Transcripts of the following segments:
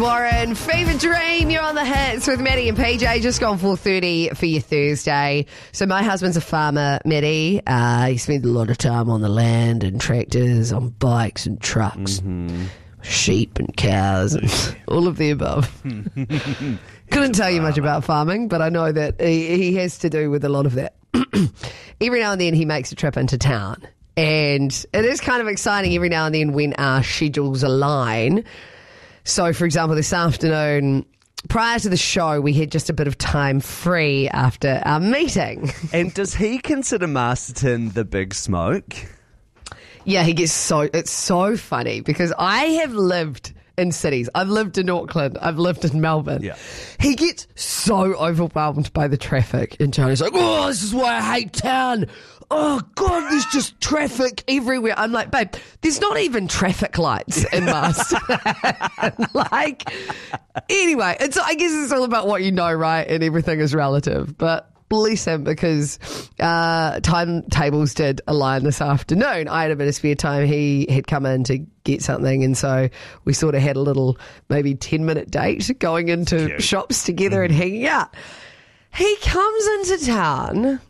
Warren, Fever Dream, you're on the hits with Maddie and PJ, just gone 4:30 for your Thursday. So my husband's a farmer, Maddie. He spends a lot of time on the land and tractors, on bikes and trucks, sheep and cows, and all of the above. Couldn't tell you much about farming, but I know that he has to do with a lot of that. Every now and then he makes a trip into town, and it is kind of exciting every now and then when our schedules align. So, for example, this afternoon, prior to the show, we had just a bit of time free after our meeting. And does he consider Masterton the big smoke? Yeah, it's so funny because I have lived in cities. I've lived in Auckland. I've lived in Melbourne. Yeah. He gets so overwhelmed by the traffic in town. He's like, oh, this is why I hate town. Oh, God, there's just traffic everywhere. I'm like, babe, there's not even traffic lights in Masterton. Anyway, I guess it's all about what you know, right? And everything is relative. But bless him, because timetables did align this afternoon. I had a bit of spare time. He had come in to get something, and so we sort of had a little maybe 10-minute date going into shops together and hanging out. He comes into town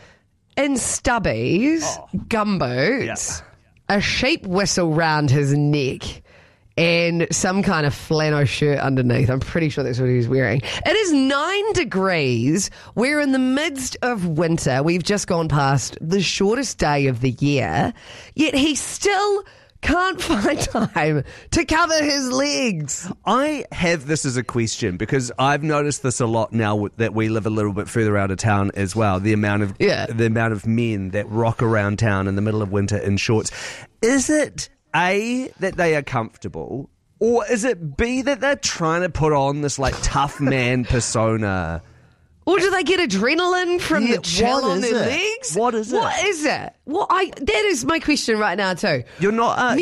in stubbies, gumboots, a sheep whistle round his neck, and some kind of flannel shirt underneath. I'm pretty sure that's what he was wearing. It is 9 degrees. We're in the midst of winter. We've just gone past the shortest day of the year, yet he still can't find time to cover his legs. I have this as a question because I've noticed this a lot now that we live a little bit further out of town as well. The amount of men that rock around town in the middle of winter in shorts. Is it A, that they are comfortable, or is it B, that they're trying to put on this like tough man persona? Or do they get adrenaline from the chill on their legs? What is it? What is it? That is my question right now too. You're not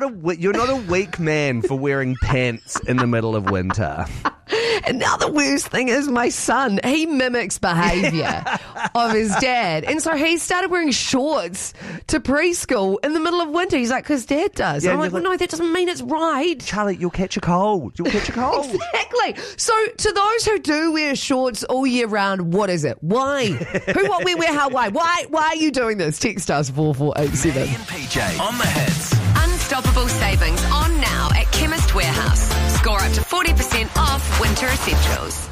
a weak man for wearing pants in the middle of winter. And now the worst thing is my son, he mimics behaviour of his dad. And so he started wearing shorts to preschool in the middle of winter. He's like, because dad does. Yeah, I'm like, well, no, that doesn't mean it's right. Charlie, you'll catch a cold. Exactly. So to those who do wear shorts all year round, what is it? Why? Who, what, where, how, why? Why are you doing this? Text us 4487. Maddie and PJ on the hits. Unstoppable savings on now at Chemist Warehouse. Score up to 40% off winter essentials.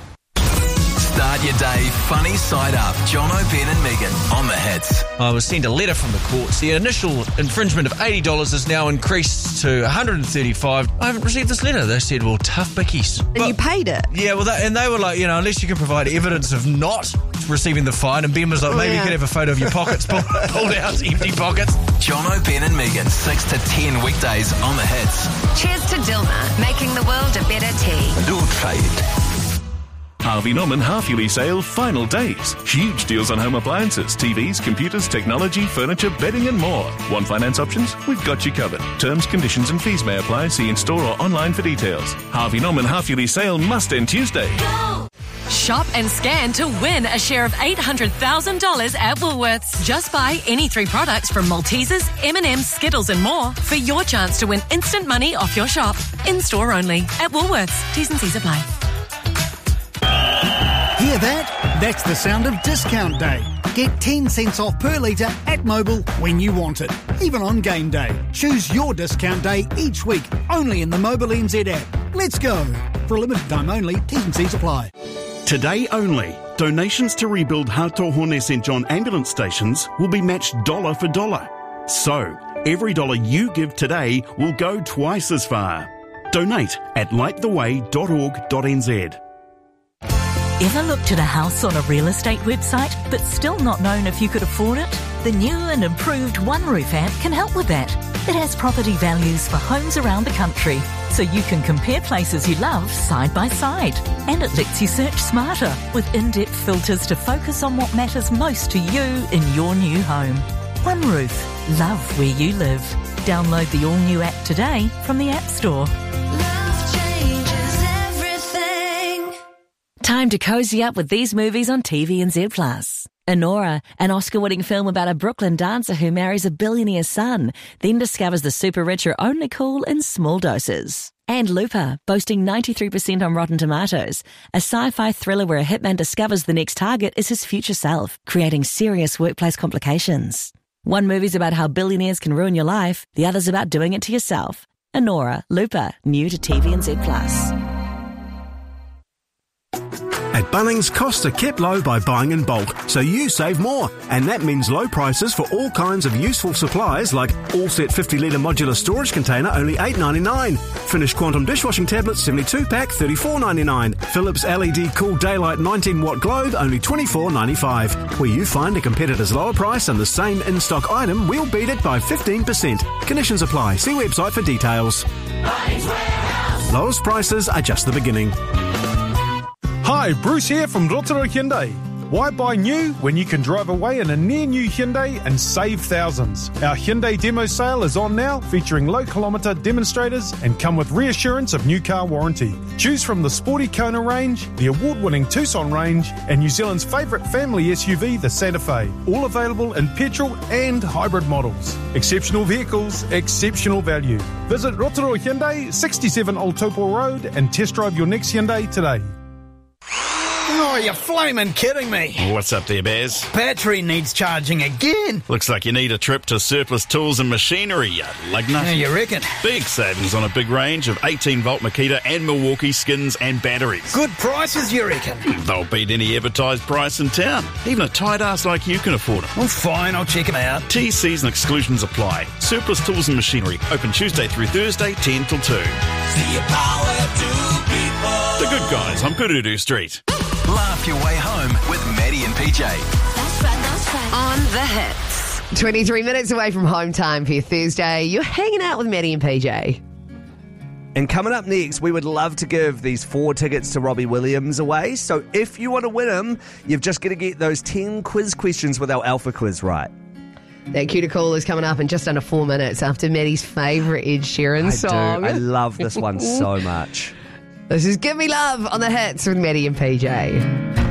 Start your day funny side up. Jono, Ben and Megan on the hits. I was sent a letter from the courts. The initial infringement of $80 is now increased to $135. I haven't received this letter. They said, well, tough bickies. And you paid it? Yeah, well, they were like, unless you can provide evidence of not receiving the fine. And Ben was like, maybe you could have a photo of your pockets pulled out, empty pockets. Jono, Ben and Megan, 6 to 10 weekdays on the hits. Cheers to Dilma, making the world a better tea. Do trade. Harvey Norman half-yearly sale final days. Huge deals on home appliances, TVs, computers, technology, furniture, bedding and more. Want finance options? We've got you covered. Terms, conditions and fees may apply. See in store or online for details. Harvey Norman half-yearly sale must end Tuesday. Go! Shop and scan to win a share of $800,000 at Woolworths. Just buy any 3 products from Maltesers, M&M's, Skittles and more for your chance to win instant money off your shop. In-store only at Woolworths. T's and C's apply. Hear that? That's the sound of discount day. Get 10 cents off per litre at Mobil when you want it, even on game day. Choose your discount day each week, only in the Mobil NZ app. Let's go. For a limited time only, T's and C's apply. Today only, donations to rebuild Hatohone St John ambulance stations will be matched dollar for dollar. So, every dollar you give today will go twice as far. Donate at lighttheway.org.nz. Ever looked at a house on a real estate website but still not known if you could afford it? The new and improved OneRoof app can help with that. It has property values for homes around the country, so you can compare places you love side by side. And it lets you search smarter with in-depth filters to focus on what matters most to you in your new home. OneRoof. Love where you live. Download the all-new app today from the App Store. Time to cozy up with these movies on TVNZ+. Enora, an Oscar-winning film about a Brooklyn dancer who marries a billionaire's son, then discovers the super rich are only cool in small doses. And Looper, boasting 93% on Rotten Tomatoes, a sci-fi thriller where a hitman discovers the next target is his future self, creating serious workplace complications. One movie's about how billionaires can ruin your life, the other's about doing it to yourself. Anora, Looper, new to TVNZ+. At Bunnings, costs are kept low by buying in bulk, so you save more. And that means low prices for all kinds of useful supplies like all-set 50-litre modular storage container, only $8.99. Finished Quantum dishwashing tablets, 72-pack, $34.99. Philips LED Cool Daylight 19-watt globe, only $24.95. Where you find a competitor's lower price and the same in-stock item, we'll beat it by 15%. Conditions apply. See website for details. Bunnings Warehouse. Lowest prices are just the beginning. Hi, Bruce here from Rotorua Hyundai. Why buy new when you can drive away in a near-new Hyundai and save thousands? Our Hyundai demo sale is on now, featuring low-kilometre demonstrators and come with reassurance of new car warranty. Choose from the sporty Kona range, the award-winning Tucson range, and New Zealand's favourite family SUV, the Santa Fe. All available in petrol and hybrid models. Exceptional vehicles, exceptional value. Visit Rotorua Hyundai, 67 Old Taupo Road, and test drive your next Hyundai today. Oh, you're flaming kidding me. What's up there, Baz? Battery needs charging again. Looks like you need a trip to Surplus Tools and Machinery, you lug nut. Yeah, you reckon? Big savings on a big range of 18-volt Makita and Milwaukee skins and batteries. Good prices, you reckon? They'll beat any advertised price in town. Even a tight ass like you can afford them. Well, fine, I'll check them out. TCs and exclusions apply. Surplus Tools and Machinery, open Tuesday through Thursday, 10 till 2. See your power to people. The good guys on Kurudu Street. Laugh your way home with Maddie and PJ. That's right. On the hits. 23 minutes away from home time for your Thursday. You're hanging out with Maddie and PJ. And coming up next, we would love to give these 4 tickets to Robbie Williams away. So if you want to win them, you've just got to get those 10 quiz questions with our Alpha Quiz right. That cue to call is coming up in just under 4 minutes after Maddie's favourite Ed Sheeran song. I love this one so much. This is Give Me Love on the hits with Maddie and PJ.